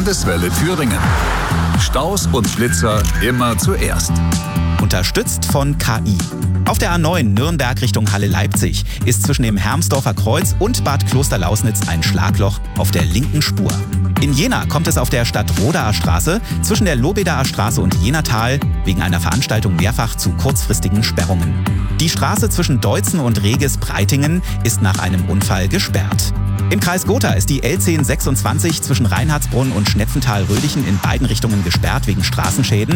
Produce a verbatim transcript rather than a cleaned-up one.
Landeswelle Thüringen. Staus und Blitzer immer zuerst. Unterstützt von K I. Auf der A neun Nürnberg Richtung Halle-Leipzig ist zwischen dem Hermsdorfer Kreuz und Bad Klosterlausnitz ein Schlagloch auf der linken Spur. In Jena kommt es auf der Stadtrodaer Straße zwischen der Lobedaer Straße und Jenatal wegen einer Veranstaltung mehrfach zu kurzfristigen Sperrungen. Die Straße zwischen Deutzen und Regis-Breitingen ist nach einem Unfall gesperrt. Im Kreis Gotha ist die L zehn sechsundzwanzig zwischen Reinhardsbrunn und Schnepfenthal-Rödichen in beiden Richtungen gesperrt wegen Straßenschäden.